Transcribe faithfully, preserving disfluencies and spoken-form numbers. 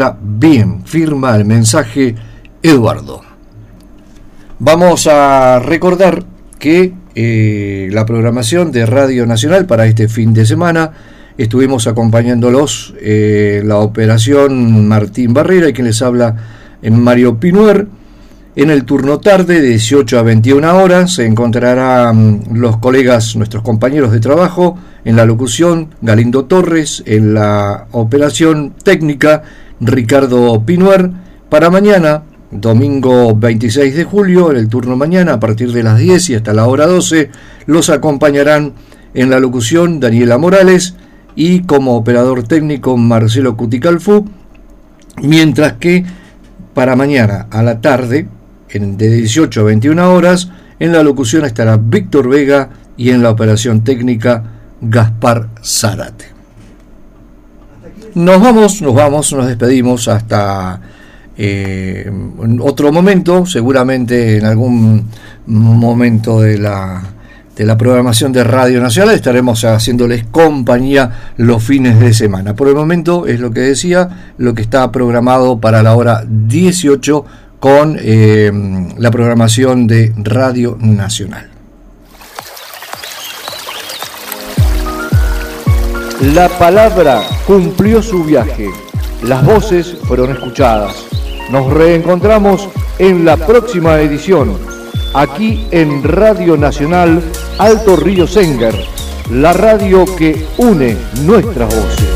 Bien, firma el mensaje Eduardo. Vamos a recordar que eh, la programación de Radio Nacional para este fin de semana estuvimos acompañándolos eh, la operación Martín Barrera y quien les habla en Mario Pinuer. En el turno tarde de dieciocho a veintiuna horas se encontrarán los colegas, nuestros compañeros de trabajo, en la locución Galindo Torres, en la operación técnica Ricardo Pinuer. Para mañana, domingo veintiséis de julio, en el turno mañana, a partir de las diez y hasta la hora doce, los acompañarán en la locución Daniela Morales y como operador técnico Marcelo Cuticalfú, mientras que para mañana a la tarde, en, de dieciocho a veintiuna horas, en la locución estará Víctor Vega y en la operación técnica Gaspar Zárate. Nos vamos, nos vamos, nos despedimos hasta eh, otro momento, seguramente en algún momento de la, de la programación de Radio Nacional estaremos haciéndoles compañía los fines de semana. Por el momento es lo que decía, lo que está programado para la hora dieciocho con eh, la programación de Radio Nacional. La palabra cumplió su viaje, las voces fueron escuchadas. Nos reencontramos en la próxima edición, aquí en Radio Nacional Alto Río Sénger, la radio que une nuestras voces.